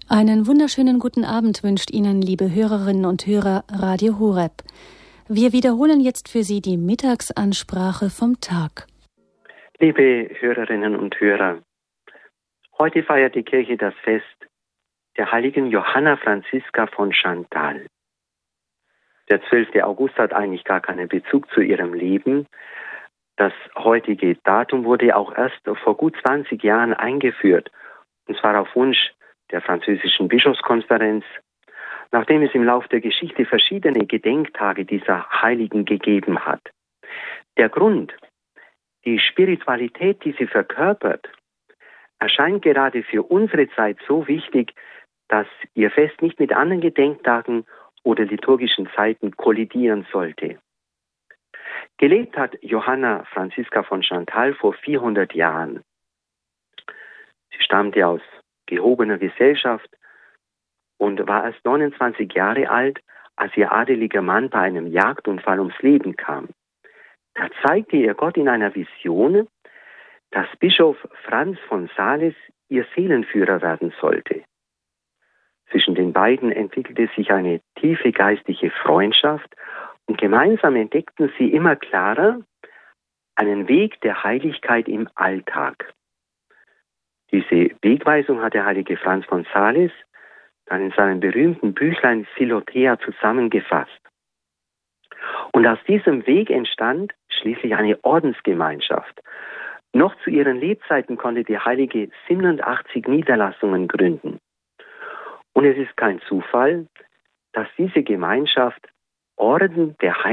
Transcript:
Einen wunderschönen guten Abend wünscht Ihnen, liebe Hörerinnen und Hörer, Radio Horeb. Wir wiederholen jetzt für Sie die Mittagsansprache vom Tag. Liebe Hörerinnen und Hörer, heute feiert die Kirche das Fest der heiligen Johanna Franziska von Chantal. Der 12. August hat eigentlich gar keinen Bezug zu ihrem Leben. Das heutige Datum wurde auch erst vor gut 20 Jahren eingeführt, und zwar auf Wunsch der französischen Bischofskonferenz, nachdem es im Lauf der Geschichte verschiedene Gedenktage dieser Heiligen gegeben hat. Der Grund, die Spiritualität, die sie verkörpert, erscheint gerade für unsere Zeit so wichtig, dass ihr Fest nicht mit anderen Gedenktagen oder liturgischen Zeiten kollidieren sollte. Gelebt hat Johanna Franziska von Chantal vor 400 Jahren. Sie stammte aus gehobener Gesellschaft und war erst 29 Jahre alt, als ihr adeliger Mann bei einem Jagdunfall ums Leben kam. Da zeigte ihr Gott in einer Vision, dass Bischof Franz von Sales ihr Seelenführer werden sollte. Zwischen den beiden entwickelte sich eine tiefe geistliche Freundschaft und gemeinsam entdeckten sie immer klarer einen Weg der Heiligkeit im Alltag. Diese Wegweisung hat der heilige Franz von Sales dann in seinem berühmten Büchlein Philothea zusammengefasst. Und aus diesem Weg entstand schließlich eine Ordensgemeinschaft. Noch zu ihren Lebzeiten konnte die Heilige 87 Niederlassungen gründen. Und es ist kein Zufall, dass diese Gemeinschaft Orden der